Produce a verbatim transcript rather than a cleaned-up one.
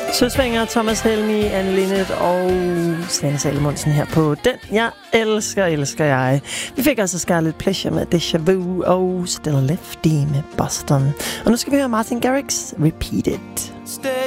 Søsvinger, Thomas Helmi, Anne Linnet og Svane Salomonsen her på Den. Jeg elsker, elsker jeg. Vi fik altså Scarlet Pleasure med Deja Vu og Still Lefty med Boston. Og nu skal vi høre Martin Garrix Repeat It. Stay